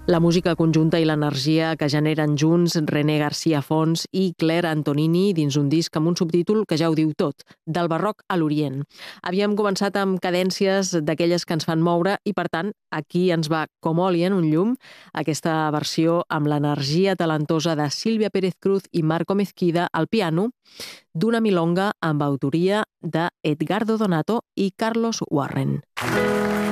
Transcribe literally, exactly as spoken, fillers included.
La música conjunta i l'energia que generen junts René García Fons i Claire Antonini dins un disc amb un subtítol que ja ho diu tot, del barroc a l'Orient. Havíem començat amb cadències d'aquelles que ens fan moure i, per tant, aquí ens va com oli en un llum aquesta versió amb l'energia talentosa de Sílvia Pérez Cruz i Marco Mezquida al piano d'una milonga amb autoria de Edgardo Donato i Carlos Warren.